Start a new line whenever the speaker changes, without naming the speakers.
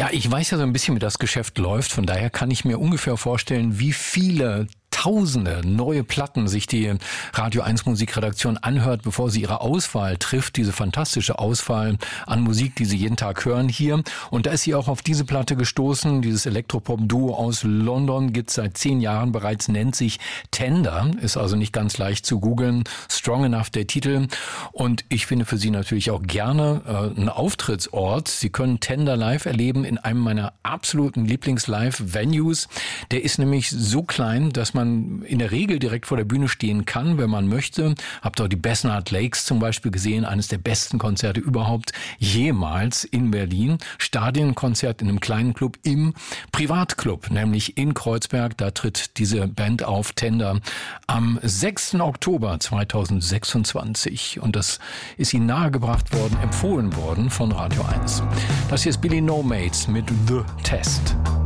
Ja, ich weiß ja so ein bisschen, wie das Geschäft läuft. Von daher kann ich mir ungefähr vorstellen, wie viele Tausende neue Platten sich die Radio 1 Musikredaktion anhört, bevor sie ihre Auswahl trifft, diese fantastische Auswahl an Musik, die sie jeden Tag hören hier. Und da ist sie auch auf diese Platte gestoßen. Dieses Elektropop-Duo aus London gibt's seit 10 Jahren bereits, nennt sich Tender, ist also nicht ganz leicht zu googeln. Strong Enough der Titel. Und ich finde für Sie natürlich auch gerne einen Auftrittsort. Sie können Tender live erleben in einem meiner absoluten Lieblings-Live-Venues. Der ist nämlich so klein, dass man in der Regel direkt vor der Bühne stehen kann, wenn man möchte. Habt auch die Besnard Lakes zum Beispiel gesehen, eines der besten Konzerte überhaupt jemals in Berlin. Stadionkonzert in einem kleinen Club im Privatclub, nämlich in Kreuzberg. Da tritt diese Band auf, Tender, am 6. Oktober 2026. Und das ist ihnen nahegebracht worden, empfohlen worden von Radio 1. Das hier ist Billy No Mates mit The Test.